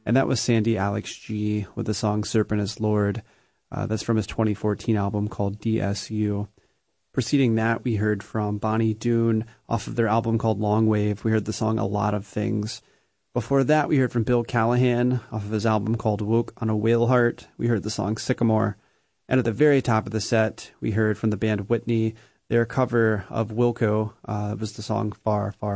And that was Sandy Alex G with the song Serpent is Lord. That's from his 2014 album called DSU. Preceding that, we heard from Bonnie Doon off of their album called Long Wave. We heard the song A Lot of Things. Before that, we heard from Bill Callahan off of his album called Woke on a Whale Heart. We heard the song Sycamore. And at the very top of the set, we heard from the band Whitney, their cover of Wilco. It was the song Far, Far